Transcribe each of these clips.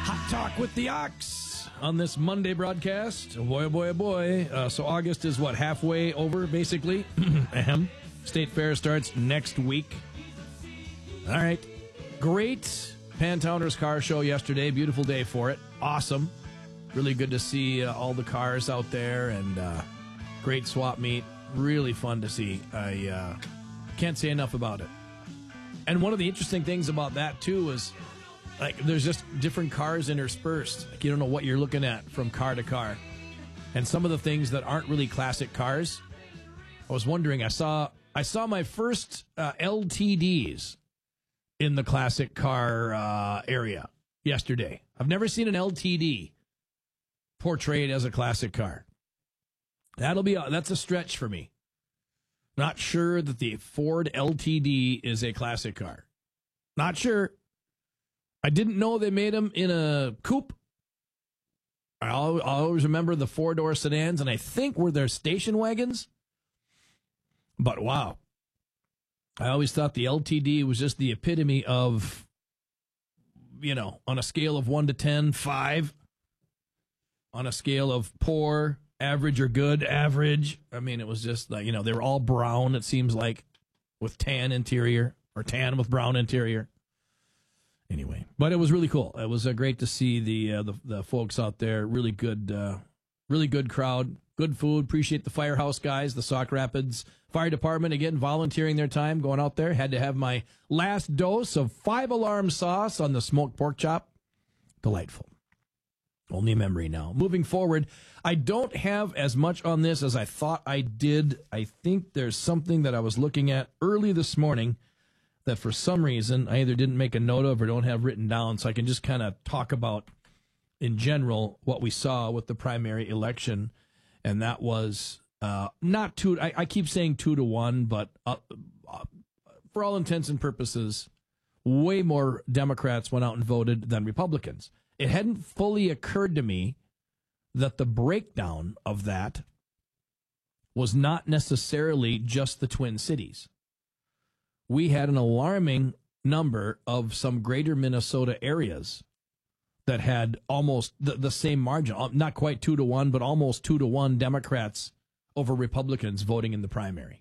Hot Talk with the Ox on this Monday broadcast. Boy, oh boy, oh boy. So August is what, halfway over, basically? State Fair starts next week. All right. Great Pantowners car show yesterday. Beautiful day for it. Awesome. Really good to see all the cars out there, and great swap meet. Really fun to see. I can't say enough about it. And one of the interesting things about that, too, is like there's just different cars interspersed. Like you don't know what you're looking at from car to car. And some of the things that aren't really classic cars, I was wondering, I saw my first LTDs in the classic car area yesterday. I've never seen an LTD portrayed as a classic car. That's a stretch for me. Not sure that the Ford LTD is a classic car. Not sure. I didn't know they made them in a coupe. I always remember the four-door sedans, and I think were their station wagons. But wow. I always thought the LTD was just the epitome of, on a scale of 1 to 10, 5. On a scale of poor, average, or good, average. I mean, it was just like, they were all brown, it seems like, with tan interior, or tan with brown interior. Anyway, but it was really cool. It was great to see the folks out there. Really good crowd, good food. Appreciate the Firehouse guys, the Sauk Rapids Fire Department, again, volunteering their time, going out there. Had to have my last dose of 5-alarm sauce on the smoked pork chop. Delightful. Only a memory now. Moving forward, I don't have as much on this as I thought I did. I think there's something that I was looking at early this morning that for some reason I either didn't make a note of or don't have written down, so I can just kind of talk about, in general, what we saw with the primary election. And that was not two. I keep saying 2-1, but for all intents and purposes, way more Democrats went out and voted than Republicans. It hadn't fully occurred to me that the breakdown of that was not necessarily just the Twin Cities. We had an alarming number of some greater Minnesota areas that had almost the same margin, not quite 2-1, but almost 2-1 Democrats over Republicans voting in the primary.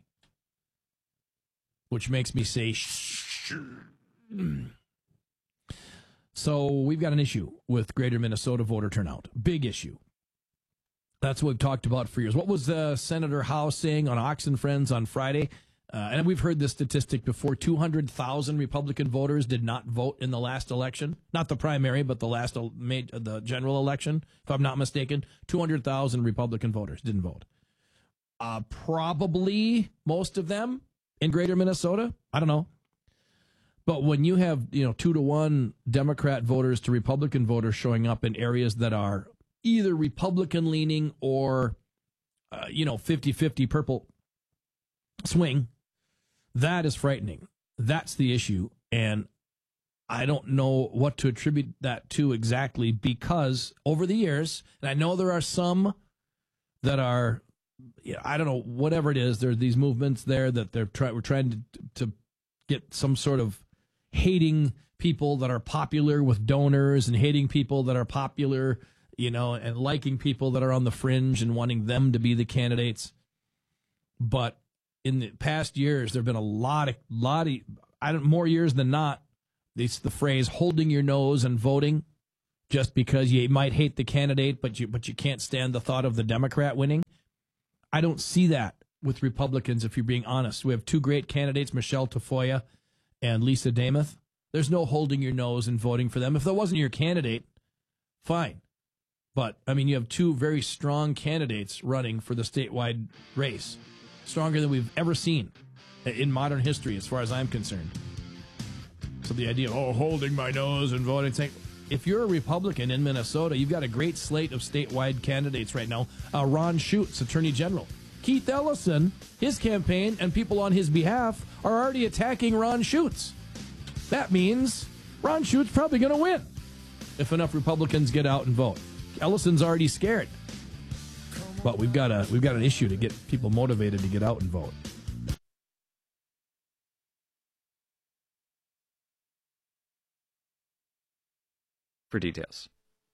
Which makes me say, So we've got an issue with greater Minnesota voter turnout. Big issue. That's what we've talked about for years. What was Senator Howe saying on Ox and Friends on Friday? And we've heard this statistic before. 200,000 Republican voters did not vote in the last election. Not the primary, but the general election, if I'm not mistaken. 200,000 Republican voters didn't vote. Probably most of them in greater Minnesota. I don't know. But when you have, 2-1 Democrat voters to Republican voters showing up in areas that are either Republican leaning or, 50-50 purple swing, that is frightening. That's the issue. And I don't know what to attribute that to exactly, because over the years, and I know there are some that are, I don't know, whatever it is, there are these movements there that we're trying to get some sort of hating people that are popular with donors and hating people that are popular, and liking people that are on the fringe and wanting them to be the candidates. But in the past years, there have been a lot of more years than not, it's the phrase holding your nose and voting just because you might hate the candidate, but you can't stand the thought of the Democrat winning. I don't see that with Republicans, if you're being honest. We have two great candidates, Michelle Tafoya and Lisa Damath. There's no holding your nose and voting for them. If that wasn't your candidate, fine. But, you have two very strong candidates running for the statewide race. Stronger than we've ever seen in modern history, as far as I'm concerned. So the idea of, holding my nose and voting, saying, if you're a Republican in Minnesota, you've got a great slate of statewide candidates right now. Ron Schutz, Attorney General. Keith Ellison, his campaign, and people on his behalf are already attacking Ron Schutz. That means Ron Schutz probably going to win if enough Republicans get out and vote. Ellison's already scared. But we've got an issue to get people motivated to get out and vote. for details.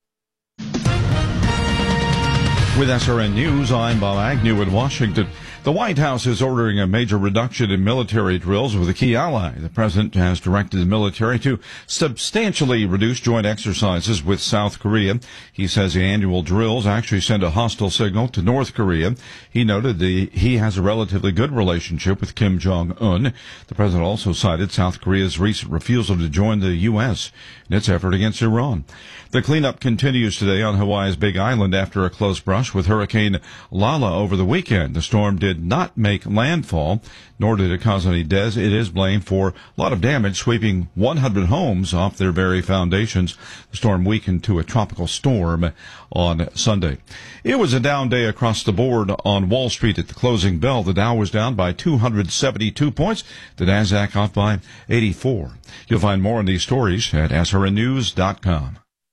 With SRN News, I'm Bob Agnew in Washington. The White House is ordering a major reduction in military drills with a key ally. The president has directed the military to substantially reduce joint exercises with South Korea. He says the annual drills actually send a hostile signal to North Korea. He noted he has a relatively good relationship with Kim Jong-un. The president also cited South Korea's recent refusal to join the U.S. in its effort against Iran. The cleanup continues today on Hawaii's Big Island after a close brush with Hurricane Lala over the weekend. The storm did not make landfall, nor did it cause any deaths. It is blamed for a lot of damage, sweeping 100 homes off their very foundations. The storm weakened to a tropical storm on Sunday. It was a down day across the board on Wall Street at the closing bell. The Dow was down by 272 points. The Nasdaq off by 84. You'll find more on these stories at srnnews.com.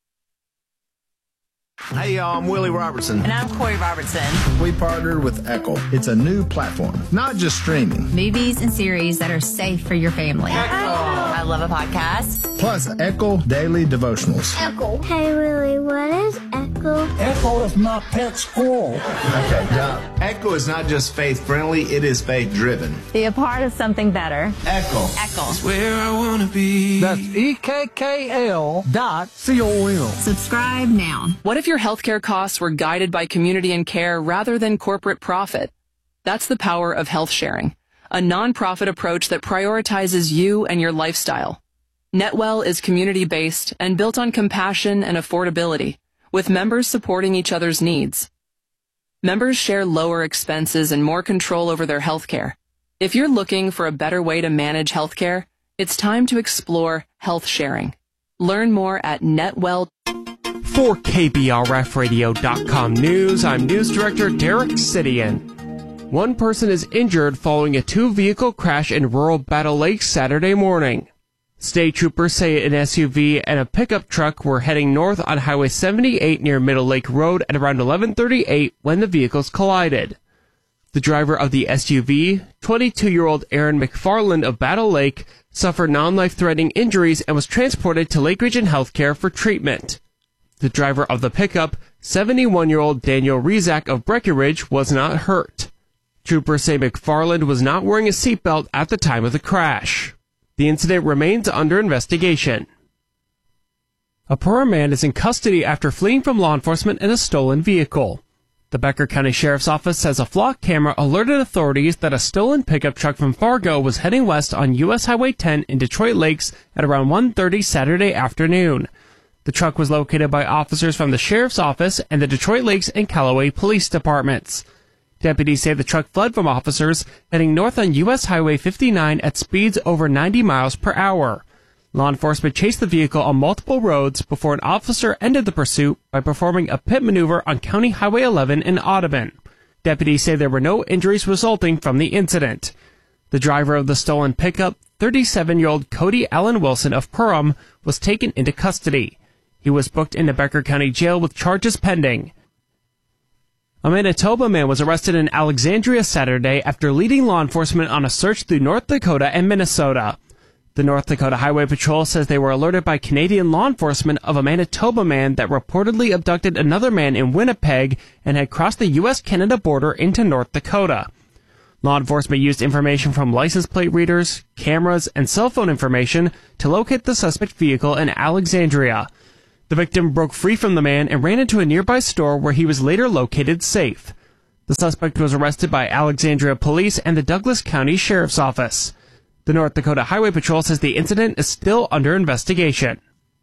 Hey y'all, I'm Willie Robertson. And I'm Corey Robertson. We partnered with Echo. It's a new platform, not just streaming. Movies and series that are safe for your family. Echo. I love a podcast. Plus Echo Daily Devotionals. Echo. Hey Willie, what is Echo? Echo is my pet squirrel. Okay, now, Echo is not just faith-friendly, it is faith-driven. Be a part of something better. Echo. Echo. It's where I want to be. That's EKKL.com. Subscribe now. What if your healthcare costs were guided by community and care rather than corporate profit? That's the power of health sharing, a nonprofit approach that prioritizes you and your lifestyle. NetWell is community-based and built on compassion and affordability, with members supporting each other's needs. Members share lower expenses and more control over their healthcare. If you're looking for a better way to manage healthcare, it's time to explore health sharing. Learn more at NetWell. For KBRFradio.com News, I'm News Director Derek Sidian. One person is injured following a two-vehicle crash in rural Battle Lake Saturday morning. State troopers say an SUV and a pickup truck were heading north on Highway 78 near Middle Lake Road at around 11:38 when the vehicles collided. The driver of the SUV, 22-year-old Aaron McFarland of Battle Lake, suffered non-life-threatening injuries and was transported to Lake Region Healthcare for treatment. The driver of the pickup, 71-year-old Daniel Rezak of Breckenridge, was not hurt. Troopers say McFarland was not wearing a seatbelt at the time of the crash. The incident remains under investigation. A poor man is in custody after fleeing from law enforcement in a stolen vehicle. The Becker County Sheriff's Office says a flock camera alerted authorities that a stolen pickup truck from Fargo was heading west on U.S. Highway 10 in Detroit Lakes at around 1:30 Saturday afternoon. The truck was located by officers from the Sheriff's Office and the Detroit Lakes and Callaway Police Departments. Deputies say the truck fled from officers heading north on U.S. Highway 59 at speeds over 90 miles per hour. Law enforcement chased the vehicle on multiple roads before an officer ended the pursuit by performing a pit maneuver on County Highway 11 in Audubon. Deputies say there were no injuries resulting from the incident. The driver of the stolen pickup, 37-year-old Cody Allen Wilson of Perham, was taken into custody. He was booked into Becker County Jail with charges pending. A Manitoba man was arrested in Alexandria Saturday after leading law enforcement on a search through North Dakota and Minnesota. The North Dakota Highway Patrol says they were alerted by Canadian law enforcement of a Manitoba man that reportedly abducted another man in Winnipeg and had crossed the U.S.-Canada border into North Dakota. Law enforcement used information from license plate readers, cameras, and cell phone information to locate the suspect vehicle in Alexandria. The victim broke free from the man and ran into a nearby store where he was later located safe. The suspect was arrested by Alexandria Police and the Douglas County Sheriff's Office. The North Dakota Highway Patrol says the incident is still under investigation.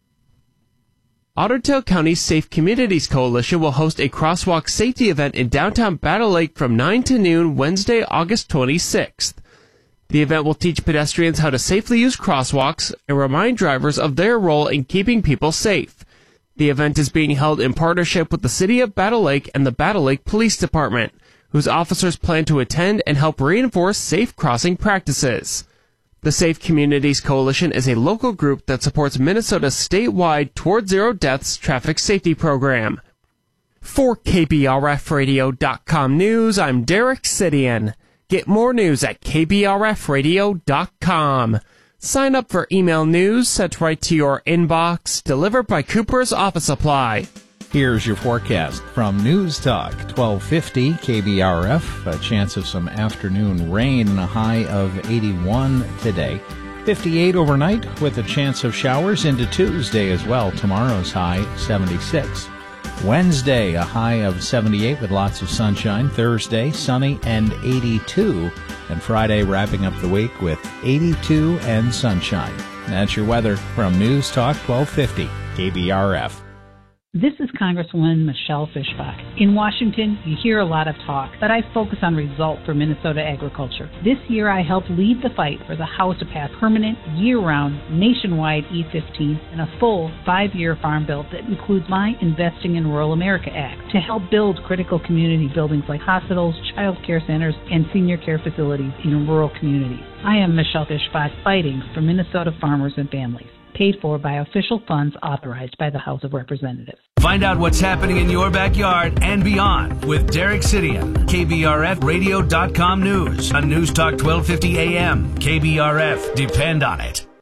Ottertail County's Safe Communities Coalition will host a crosswalk safety event in downtown Battle Lake from 9 to noon Wednesday, August 26th. The event will teach pedestrians how to safely use crosswalks and remind drivers of their role in keeping people safe. The event is being held in partnership with the City of Battle Lake and the Battle Lake Police Department, whose officers plan to attend and help reinforce safe crossing practices. The Safe Communities Coalition is a local group that supports Minnesota's statewide Toward Zero Deaths traffic safety program. For KBRFradio.com News, I'm Derek Sidian. Get more news at KBRFradio.com. Sign up for email news sent right to your inbox, delivered by Cooper's Office Supply. Here's your forecast from News Talk 1250 KBRF. A chance of some afternoon rain and a high of 81 today. 58 overnight with a chance of showers into Tuesday as well. Tomorrow's high 76. Wednesday, a high of 78 with lots of sunshine. Thursday, sunny and 82. And Friday, wrapping up the week with 82 and sunshine. That's your weather from News Talk 1250 KBRF. This is Congresswoman Michelle Fischbach. In Washington, you hear a lot of talk, but I focus on results for Minnesota agriculture. This year, I helped lead the fight for the House to pass permanent, year-round, nationwide E-15 and a full 5-year farm bill that includes my Investing in Rural America Act to help build critical community buildings like hospitals, child care centers, and senior care facilities in rural communities. I am Michelle Fischbach, fighting for Minnesota farmers and families. Paid for by official funds authorized by the House of Representatives. Find out what's happening in your backyard and beyond with Derek Sidian. KBRFradio.com News on News Talk 1250 AM. KBRF. Depend on it.